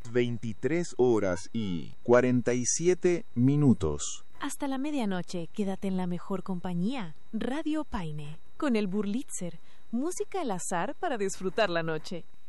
las 23 horas y 47 minutos. Hasta la medianoche, quédate en la mejor compañía. Radio Paine, con el Burlitzer, música al azar para disfrutar la noche.